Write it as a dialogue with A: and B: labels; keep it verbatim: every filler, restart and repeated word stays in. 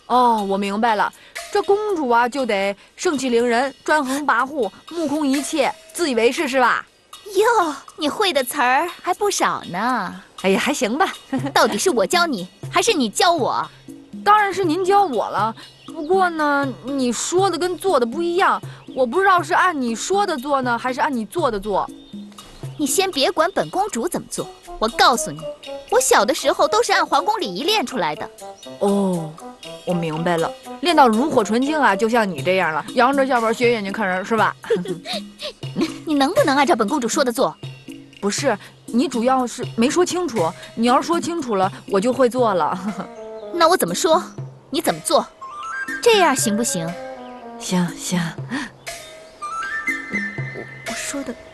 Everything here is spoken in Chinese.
A: 哦，我明白了，这公主啊就得盛气凌人、专横跋扈、目空一切、自以为是，是吧？
B: 哟，你会的词儿还不少呢。
A: 哎呀，还行吧。
B: 到底是我教你，还是你教我？
A: 当然是您教我了。不过呢，你说的跟做的不一样，我不知道是按你说的做呢，还是按你做的做。
B: 你先别管本公主怎么做，我告诉你，我小的时候都是按皇宫礼仪练出来的。
A: 哦，我明白了，练到炉火纯青啊，就像你这样了，扬着下巴斜眼睛看人，是吧？
B: 你能不能按照本公主说的做？
A: 不是，你主要是没说清楚。你要是说清楚了，我就会做了。
B: 那我怎么说，你怎么做，这样行不行？
A: 行行，
B: 我我说的。